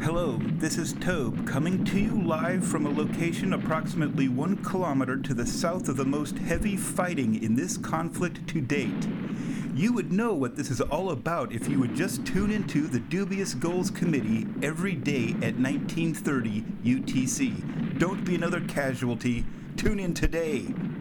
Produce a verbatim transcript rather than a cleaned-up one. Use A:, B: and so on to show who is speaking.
A: Hello, this is Tobe coming to you live from a location approximately one kilometer to the south of the most heavy fighting in this conflict to date. You would know what this is all about if you would just tune into the Dubious Goals Committee every day at nineteen thirty U T C. Don't be another casualty. Tune in today.